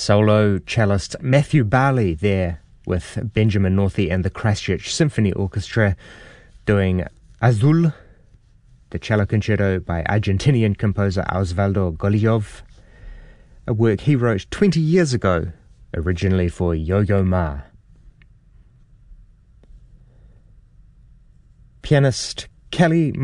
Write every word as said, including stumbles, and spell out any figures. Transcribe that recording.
Solo cellist Matthew Barley there with Benjamin Northey and the Christchurch Symphony Orchestra doing Azul, the cello concerto by Argentinian composer Osvaldo Golijov, a work he wrote twenty years ago, originally for Yo-Yo Ma. Pianist Kelly